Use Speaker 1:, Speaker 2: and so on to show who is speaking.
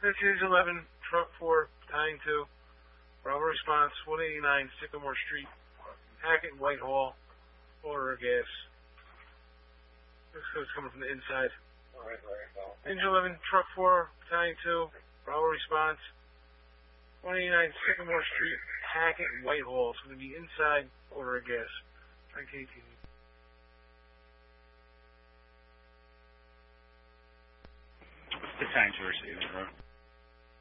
Speaker 1: This is 11, Truck 4, Battalion 2. Bravo response, 189 Sycamore Street, Hackett, Whitehall. Order of gas. This is coming from the inside. Engine 11, Truck 4, Battalion 2. Bravo response, 189 Sycamore Street, Hackett, Whitehall. It's going to be inside. Order of gas. 1918.
Speaker 2: Battalion 2 receiving, bro.